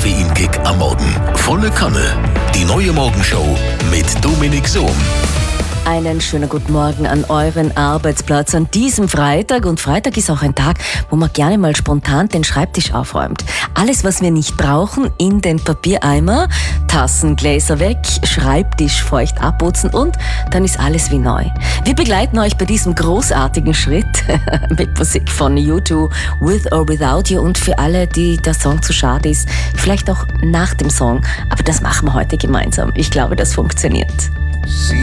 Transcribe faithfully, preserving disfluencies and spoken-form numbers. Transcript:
Koffeinkick am Morgen. Volle Kanne. Die neue Morgenshow mit Dominik Sohm. Einen schönen guten Morgen an euren Arbeitsplatz an diesem Freitag. Und Freitag ist auch ein Tag, wo man gerne mal spontan den Schreibtisch aufräumt. Alles, was wir nicht brauchen, in den Papiereimer, Tassen, Gläser weg, Schreibtisch feucht abputzen und dann ist alles wie neu. Wir begleiten euch bei diesem großartigen Schritt mit Musik von U zwei, With or Without You, und für alle, die der Song zu schade ist, vielleicht auch nach dem Song. Aber das machen wir heute gemeinsam. Ich glaube, das funktioniert.